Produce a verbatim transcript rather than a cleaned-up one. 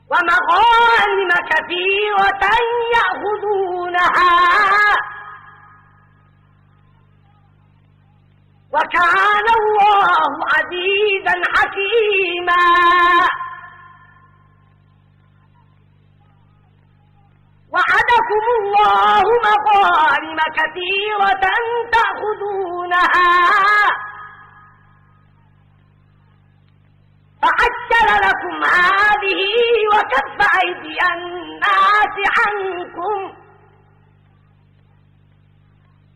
ومغانم كثيرة يأخذونها وكان الله عزيزا حكيما. وعدكم الله مغانم كثيرة تأخذونها فعجل لكم هذه وكف أيدي الناس عنكم